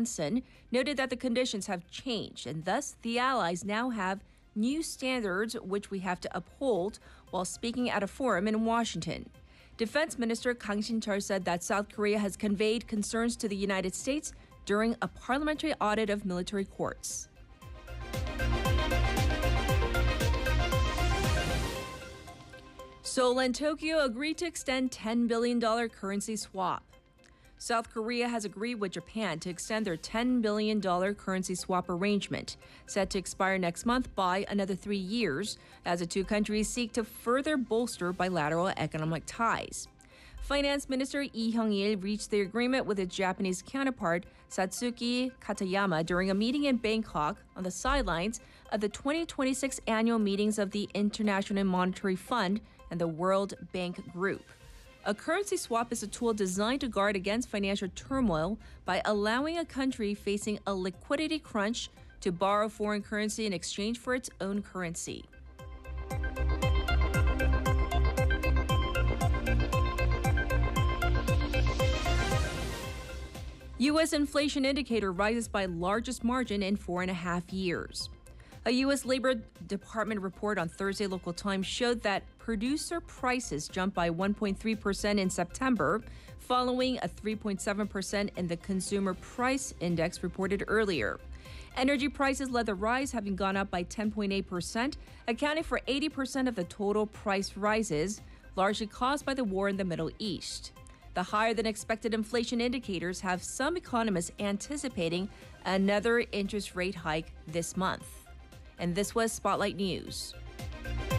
Johnson noted that the conditions have changed, and thus the allies now have new standards which we have to uphold while speaking at a forum in Washington. Defense Minister Kang Shin-cheol said that South Korea has conveyed concerns to the United States during a parliamentary audit of military courts. Seoul and Tokyo agreed to extend $10 billion currency swap. South Korea has agreed with Japan to extend their $10 billion currency swap arrangement, set to expire next month, by another 3 years, as the two countries seek to further bolster bilateral economic ties. Finance Minister Lee Hyung-il reached the agreement with its Japanese counterpart, Satsuki Katayama, during a meeting in Bangkok on the sidelines of the 2026 annual meetings of the International Monetary Fund and the World Bank Group. A currency swap is a tool designed to guard against financial turmoil by allowing a country facing a liquidity crunch to borrow foreign currency in exchange for its own currency. U.S. inflation indicator rises by largest margin in 4.5 years. A U.S. Labor Department report on Thursday local time showed that producer prices jumped by 1.3% in September, following a 3.7% in the Consumer Price Index reported earlier. Energy prices led the rise, having gone up by 10.8%, accounting for 80% of the total price rises, largely caused by the war in the Middle East. The higher-than-expected inflation indicators have some economists anticipating another interest rate hike this month. And this was Spotlight News.